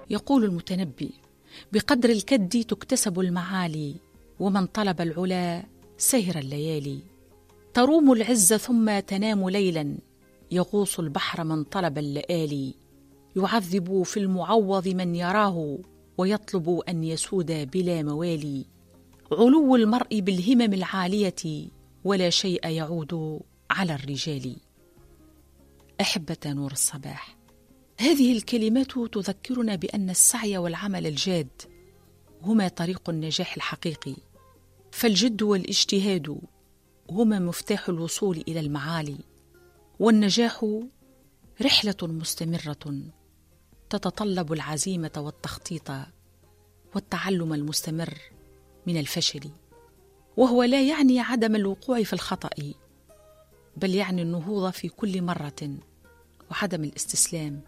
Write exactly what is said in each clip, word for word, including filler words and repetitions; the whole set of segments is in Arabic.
يقول المتنبي: بقدر الكد تكتسب المعالي، ومن طلب العلا سهر الليالي. تروم العز ثم تنام ليلا، يغوص البحر من طلب اللآلي. يعذب في المعوض من يراه، ويطلب أن يسود بلا موالي. علو المرء بالهمم العالية، ولا شيء يعود على الرجال. أحبة نور الصباح، هذه الكلمات تذكرنا بأن السعي والعمل الجاد هما طريق النجاح الحقيقي، فالجد والاجتهاد هما مفتاح الوصول إلى المعالي. والنجاح رحلة مستمرة تتطلب العزيمة والتخطيط والتعلم المستمر من الفشل، وهو لا يعني عدم الوقوع في الخطأ، بل يعني النهوض في كل مرة وعدم الاستسلام.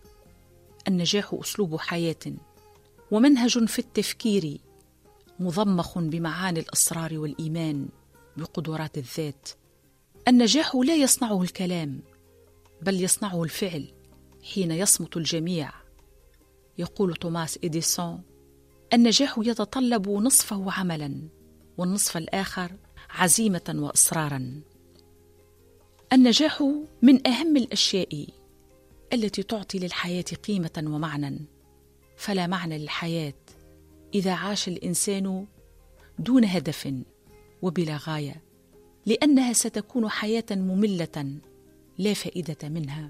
النجاح أسلوب حياة ومنهج في التفكير، مضمخ بمعاني الإصرار والإيمان بقدرات الذات. النجاح لا يصنعه الكلام، بل يصنعه الفعل حين يصمت الجميع. يقول توماس إديسون: النجاح يتطلب نصفه عملا، والنصف الآخر عزيمة وإصرارا. النجاح من أهم الأشياء التي تعطي للحياة قيمة ومعنى، فلا معنى للحياة إذا عاش الإنسان دون هدف وبلا غاية، لأنها ستكون حياة مملة لا فائدة منها.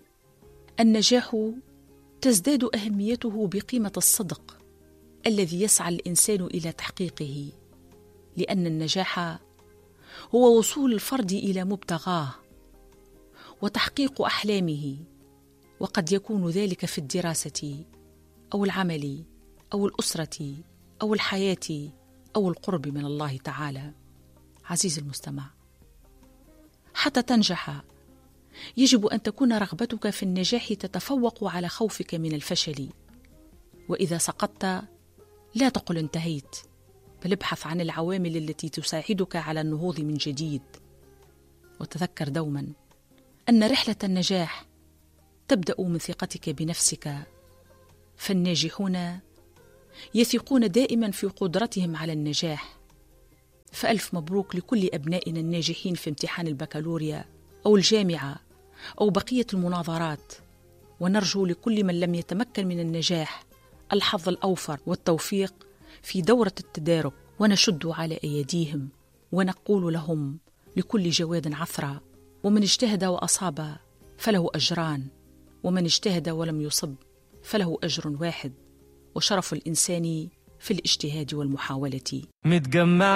النجاح تزداد أهميته بقيمة الصدق الذي يسعى الإنسان إلى تحقيقه، لأن النجاح هو وصول الفرد إلى مبتغاه وتحقيق أحلامه، وقد يكون ذلك في الدراسة أو العمل أو الأسرة أو الحياة أو القرب من الله تعالى. عزيزي المستمع، حتى تنجح يجب أن تكون رغبتك في النجاح تتفوق على خوفك من الفشل. وإذا سقطت لا تقل انتهيت، بل ابحث عن العوامل التي تساعدك على النهوض من جديد. وتذكر دوما أن رحلة النجاح تبدأ من ثقتك بنفسك، فالناجحون يثقون دائما في قدرتهم على النجاح. فألف مبروك لكل أبنائنا الناجحين في امتحان البكالوريا أو الجامعة أو بقية المناظرات، ونرجو لكل من لم يتمكن من النجاح الحظ الأوفر والتوفيق في دورة التدارك، ونشد على أيديهم ونقول لهم: لكل جواد عثرة، ومن اجتهد وأصاب فله أجران، ومن اجتهد ولم يصب فله أجر واحد، وشرف الإنسان في الاجتهاد والمحاولة. متجمع